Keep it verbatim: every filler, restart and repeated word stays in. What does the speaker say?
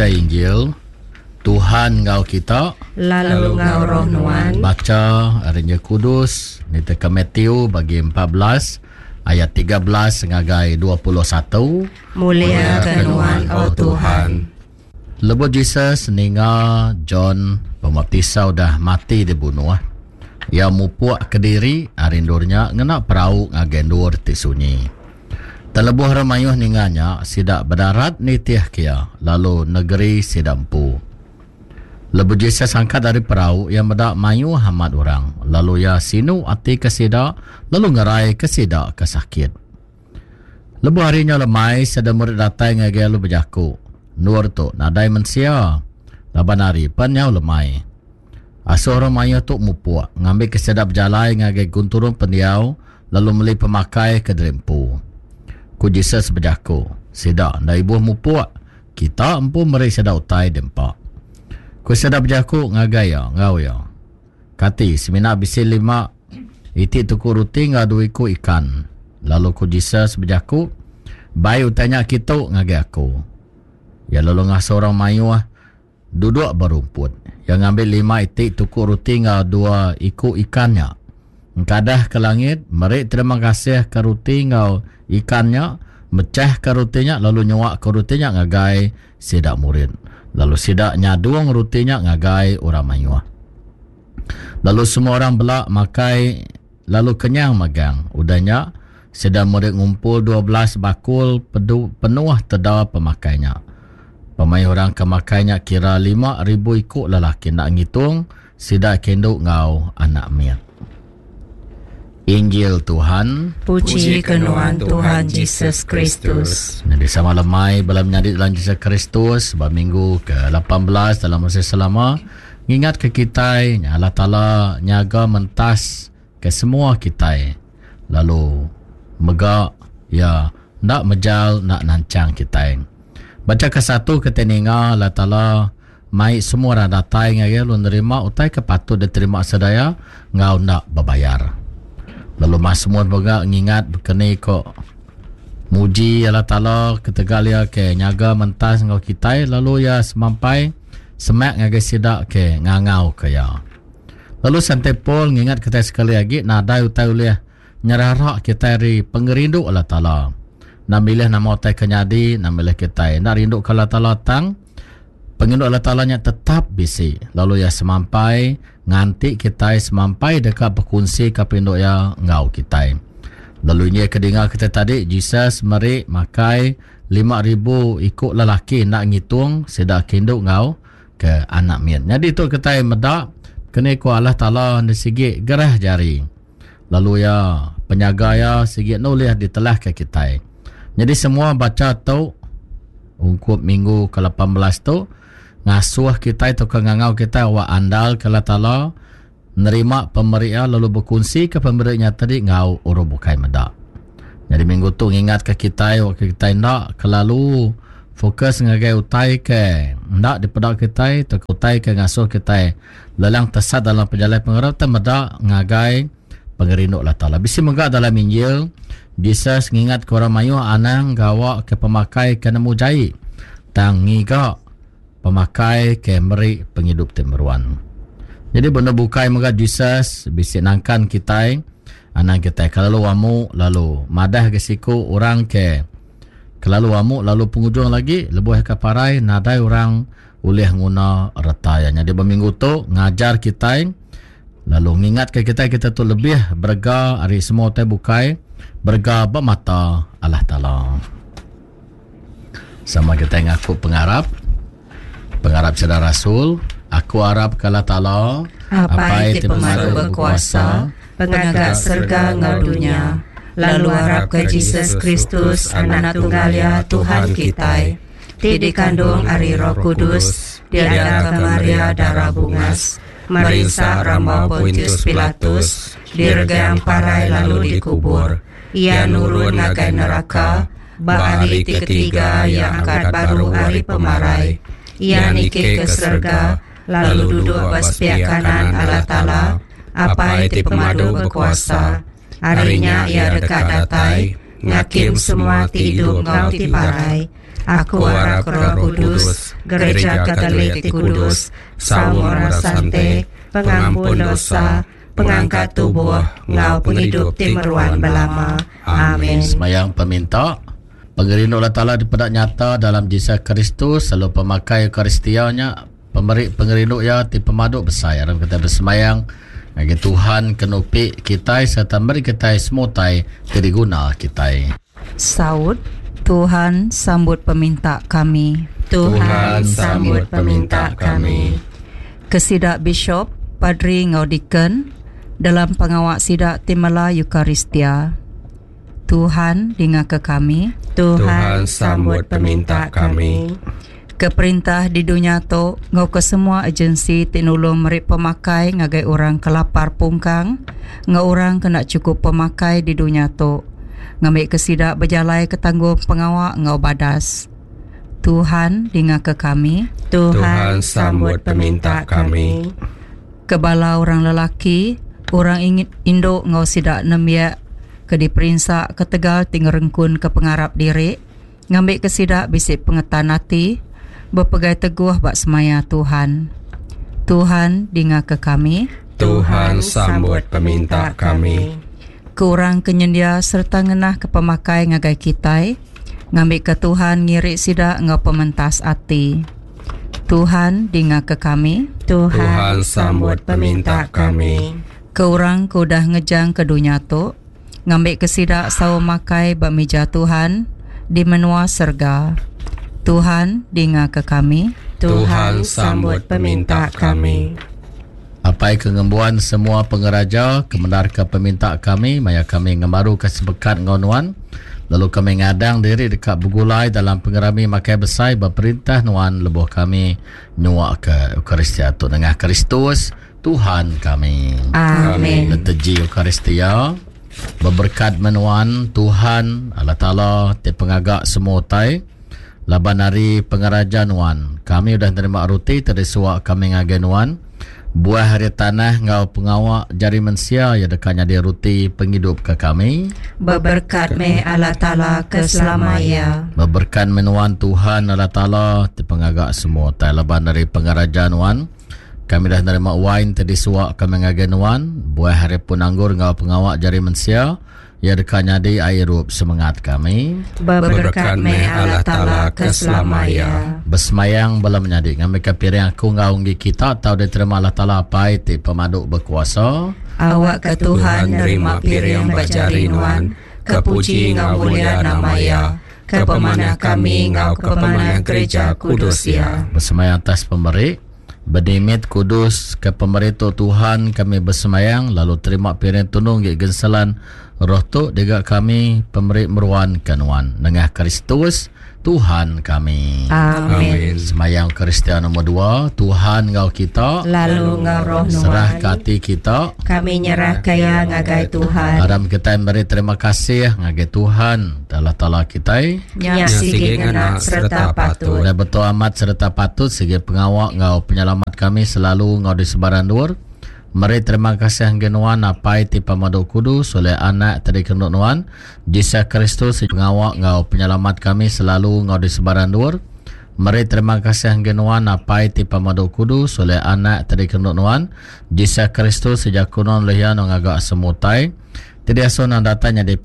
Injil. Tuhan ngau kita, lalu ngau roh nuan. Baca harinya kudus ni teka Matthew bagi empat belas ayat tiga belas ngagai dua puluh satu. Mulia ke nuan au Tuhan. Lebu Jesus ninga John Pembaptisa dah mati dibunuh. Ia mupuak ke diri arindurnya ngena perahu ngagendur ti sunyi. Telebuh ramayuh ninganya sidak berdarat ni tiah kia, lalu negeri sidampu. Lebu Jesus angkat dari perahu yang bedak mayu hamad orang, lalu ia sinu ati ke sidak, lalu ngerai ke sidak ke sakit. Lebu harinya lemai sedang murid datang ngage lu berjaku. Nur tu nadai mensia, laban hari penyau lemai. Asuh ramayuh tu mupuak, ngambil ke sidak berjalai ngage gunturun pendiau, lalu meli pemakai ke derimpu. Ku Jesus berjaku, sidak na ibu mupuak, kita empu meri sidak utai dempak. Ku sidak berjaku ngagaya, ngau ya. Kati, semina bisi lima, iti tuku ruti ngadu iku ikan. Lalu ku Jesus berjaku, bayi utanya kita ngagaya aku. Ya lalu ngah seorang mayu duduk berumput. Yang ngambil lima iti tuku ruti ngadu iku ikannya. Kadah ke langit, meri terima kasih ke ruti ngau ikannya, mecah ke rutinya, lalu nyuak ke rutinya ngagai sidak murid. Lalu sidak nyaduang rutinya ngagai orang mayuah. Lalu semua orang belak makai, lalu kenyang magang. Udahnya sidak murid ngumpul dua belas bakul pedu, penuh terdawa pemakainya. Pemain orang kemakainya kira lima ribu ikut lelaki. Nak ngitung sidak kenduk ngau anak miat. Injil Tuhan. Puji kenuan Tuhan Yesus Kristus. Jadi sama lemai bala menyadit dalam Yesus Kristus pada minggu ke lapan belas dalam masa selama. Ingat ke kita, Allah Ta'ala nyaga mentas ke semua kita. Lalu megak, ya, nak mejal, nak nancang kita. Baca ke satu keteninga Allah Ta'ala mai semua orang datang ngaya lu nerima utai ke patut diterima sedaya ngau nak berbayar. Lalu mas semua boga ngingat berkenai kok muji Allah Ta'ala ketegal ya ke nyaga mentas ngau kita, lalu ya semampai semak ngagai sidak ke ngangau ke ya. Lalu santai pol ngingat kita sekali lagi nadai utai uliah nyerarak kita dari pengerindu Allah Ta'ala. Nak milih nama utai kenyadi, nak milih kita nak rindu ke Allah Ta'ala tang penginduk Allah Ta'ala nya tetap bisi. Lalu ya semampai nganti kita semampai dekat berkongsi kapinduk ya ngau kita. Lalu ini kedengar kita tadi Jesus meri makai lima ribu ikut lelaki nak ngitung sedak kinduk ngau ke anak miat. Jadi tu kita medak kena ku Allah Ta'ala di segi gerah jari. Lalu ya penyaga ya segi nulis ditelah ke kita. Jadi semua baca tu ungkup minggu ke lapan belas tu ngasuh kita itu ke ngangau kita wa andal ke Allah Ta'ala nerima pemberian lalu berkongsi ke pemberiannya tadi ngau uru bukai medak. Jadi minggu tu ingat ke kita waktu kita ndak kelalu fokus ngagai utai ke ndak dipedak kita tu utai ke ngasuh kita lelang tesat dalam perjalanan pengarap tu medak ngagai pengerinduk Allah Ta'ala. Bisi megak dalam Injil Jesus ngingat ke orang mayu anang gawa ke pemakai ke nemu jai tang ngigak pemakai ke meri penghidup temeruan. Jadi benda bukai muka Jesus bisik nangkan kita anak kita kalau wamu lalu madah ke siku orang ke kalau wamu lalu penghujung lagi lebuh ke parai nadai orang ulih nguna retayanya. Jadi berminggu tu ngajar kita lalu ngingat ke kita kita tu lebih berga hari semua te bukai berga bermata Allah Ta'ala. Sama kita ngaku pengarap pengarap saudara Rasul, aku harap ke Allah Ta'ala apa itu pemadu berkuasa pengagak serga ngau dunia, lalu harap ke Yesus Kristus anak tunggal ya Tuhan kita, ti dikandung ari Roh Kudus, dianak ke Maria darah bungas, merisa rambau Pontius Pilatus, diregang parai lalu dikubur, ia nurun ngagai neraka, ba hari ketiga yang angkat baru hari pemarai, ia nike ke surga, lalu duduk besebelah kanan Allah Ta'ala, apa itu pemadu berkuasa, harinya ia dekat datai, ngakim semua tidur ngau tiparai, aku harap Roh Kudus, Gereja Katolik ti Kudus, sawu marasante, pengampun dosa, pengangkat tubuh, ngau penghidup timeruan belama. Amin. Semayang peminta, pengerinu Allah Ta'ala dipedak nyata dalam Yesus Kristus, selalu pemakai Eucharistianya, pemberi pengerinu ya ti pemaduk besar. Dalam kita bersemayang, bagi Tuhan kenupik kita serta beri kita semua tai teriguna kita. Saud, Tuhan sambut peminta kami. Tuhan sambut peminta kami. Kesidak Bishop, Padri Ngaudiken, dalam pengawak sidak Timala Eucharistia. Tuhan dengar ke kami. Tuhan sambut peminta kami. Keperintah di dunia tu ngau ke semua agensi tinulung merik pemakai ngagai orang kelapar pungkang, ngau orang kena cukup pemakai di dunia tu. Ngambil kesidak berjalai ketanggung pengawak ngau badas. Tuhan dengar ke kami. Tuhan sambut peminta kami. Kebala orang lelaki, orang ingin induk ngau sidak nemiak ke diperinsak ke Tegal tinggerengkun ke pengarap diri, ngambil kesidak bisik pengetan hati, berpegai teguh bak semaya Tuhan. Tuhan dengar ke kami. Tuhan sambut peminta kami. Kurang kenyendia serta ngenah ke pemakai ngagai kitai, ngambil ke Tuhan ngirik sidak ngau pementas hati. Tuhan dengar ke kami. Tuhan sambut peminta kami. Keurang kudah ngejang ke dunia tu, ngambil kesidak sawo makai bak meja Tuhan di menua serga. Tuhan dengar ke kami. Tuhan sambut peminta kami. Apai kengembuan semua pengeraja, kemendar ke peminta kami, maya kami ngembaru ke sebekat ngonuan. Lalu kami ngadang diri dekat Bugulai dalam pengerami makai besai berperintah nuan lebuh kami nyuak ke Eucharistia tu dengan Kristus Tuhan kami. Amin. Leteji Eucharistia berberkat menuan Tuhan Allah Ta'ala te pengagak semua tai laban hari pengeraja nuan. Kami sudah terima ruti terisuak kami ngagai nuan. Buah hari tanah ngau pengawak jari mensia ya dekatnya dia ruti penghidup ke kami. Berberkat me Allah Ta'ala keselamanya. Berberkat menuan Tuhan Allah Ta'ala te pengagak semua tai laban dari pengaraja nuan. Kami dah nerima wine tadi suak kami ngagai nuan. Buah hari pun anggur ngau pengawak jari mensia ya dekatnya di air rup semangat kami. Berberkat me Allah Ta'ala keselamanya. Bersemayang bala menyadik ngambil kepiring aku ngaunggi kita atau diterima Allah Ta'ala apai ti pemaduk berkuasa. Awak ke Tuhan nerima piring bajari nuan, kepuji ngau mulia namanya, ke pemanah kami ngau ke pemanah gereja kudus ya. Bersemayang atas pemberi berdimit kudus ke pemberi tu Tuhan kami bersemayang lalu terima piring tunung ge gensalan roh tu degak kami pemberi meruan kanuan dengan Kristus Tuhan kami. Amin. Semayang Kristian nomor dua, Tuhan ngau kita, lalu ngau roh nuan, serah kati kita, kami nyerah kaya ngagai Tuhan. Aram kita beri terima kasih ngagai Tuhan Allah Ta'ala kita yang sigi ngena serta patut. Dan betul amat serta patut segi pengawak ngau penyelamat kami selalu ngau di sebaran luar. Mari terima kasih genuan apai ti pamadu kudus oleh anak tadi kenduk nuan Yesus Kristus pengawak ngau penyelamat kami selalu ngau di sebaran luar. Mari terima kasih genuan apai ti pamadu kudus oleh anak tadi kenduk nuan Yesus Kristus sejak kunon lehian ngagak semutai. Tidak asal datanya di